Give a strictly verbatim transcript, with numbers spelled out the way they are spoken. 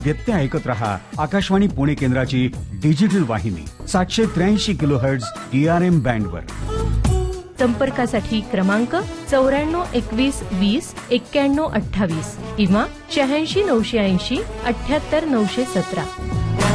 व्यत्यय ऐकत रहा आकाशवाणी पुणे केंद्राची डिजिटल वाहिनी सातशे त्र्याऐंशी kilo hertz D R M बँडवर. संपर्कासाठी क्रमांक चौऱ्याण्णव एकवीस वीस एक्क्याण्णव अठ्ठावीस किंवा शहाऐंशी नऊशे ऐंशी अठ्याहत्तर नऊशे सतरा.